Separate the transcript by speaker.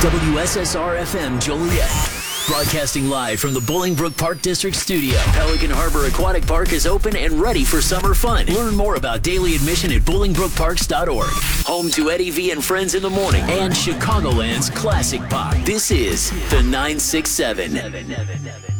Speaker 1: WSSR-FM Joliet. Broadcasting live from the Bolingbrook Park District Studio. Pelican Harbor Aquatic Park is open and ready for summer fun. Learn more about daily admission at BolingbrookParks.org. Home to Eddie V and Friends in the Morning and Chicagoland's classic pop. This is the 967.